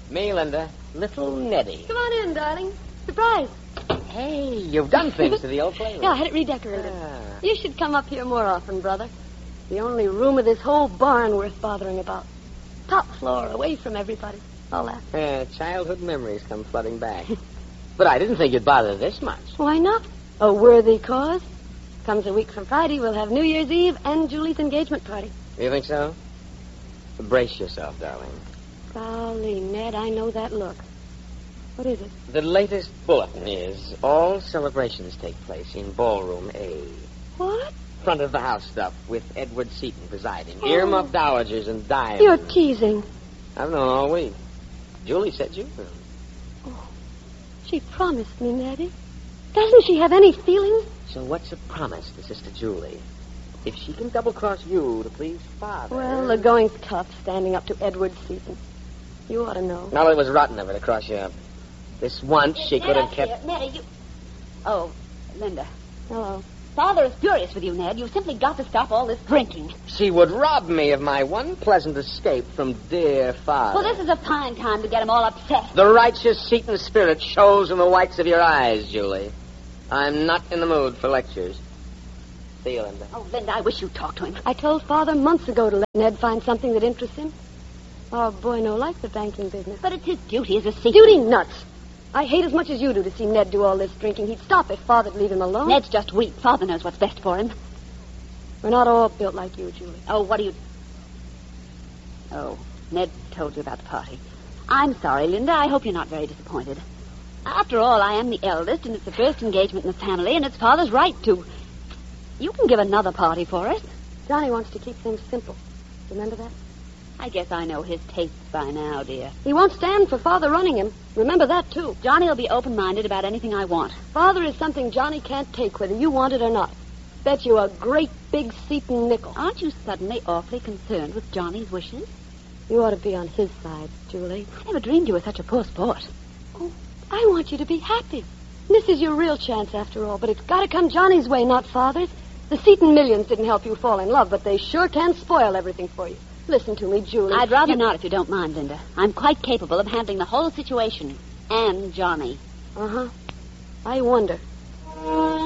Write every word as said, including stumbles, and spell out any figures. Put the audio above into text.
Me, Linda. Little Nettie. Come on in, darling. Surprise. Hey, you've done things to the old playroom. Yeah, I had it redecorated. Ah. You should come up here more often, brother. The only room of this whole barn worth bothering about. Top floor, away from everybody. All that. Uh, childhood memories come flooding back. But I didn't think you'd bother this much. Why not? A worthy cause. Comes a week from Friday, we'll have New Year's Eve and Julie's engagement party. You think so? Brace yourself, darling. Golly, Ned, I know that look. What is it? The latest bulletin is all celebrations take place in Ballroom A. What? Front of the house stuff with Edward Seaton presiding. Oh. Earmuffed dowagers and diamonds. You're teasing. I've known all week. Julie said you were. Oh, she promised me, Nettie. Doesn't she have any feelings? So what's a promise to Sister Julie? If she can double-cross you to please Father... Well, the going's tough, standing up to Edward Seaton. You ought to know. Well, it was rotten of her to cross you up. This once she could have kept... Nettie, you... Oh, Linda. Hello. Father is furious with you, Ned. You've simply got to stop all this drinking. She would rob me of my one pleasant escape from dear Father. Well, this is a fine time to get him all upset. The righteous Seaton spirit shows in the whites of your eyes, Julie. I'm not in the mood for lectures. See you, Linda. Oh, Linda, I wish you'd talk to him. I told Father months ago to let Ned find something that interests him. Our boy no likes the banking business. But it's his duty as a Seaton. Duty nuts. I hate as much as you do to see Ned do all this drinking. He'd stop if Father'd leave him alone. Ned's just weak. Father knows what's best for him. We're not all built like you, Julie. Oh, what do you... Oh, Ned told you about the party. I'm sorry, Linda. I hope you're not very disappointed. After all, I am the eldest, and it's the first engagement in the family, and it's Father's right to... You can give another party for us. Johnny wants to keep things simple. Remember that? I guess I know his tastes by now, dear. He won't stand for Father running him. Remember that, too. Johnny will be open-minded about anything I want. Father is something Johnny can't take, whether you want it or not. Bet you a great big Seaton nickel. Aren't you suddenly awfully concerned with Johnny's wishes? You ought to be on his side, Julie. I never dreamed you were such a poor sport. Oh, I want you to be happy. This is your real chance, after all, but it's got to come Johnny's way, not Father's. The Seaton millions didn't help you fall in love, but they sure can spoil everything for you. Listen to me, Julie. I'd rather you... not, if you don't mind, Linda. I'm quite capable of handling the whole situation. And Johnny. Uh-huh. I wonder.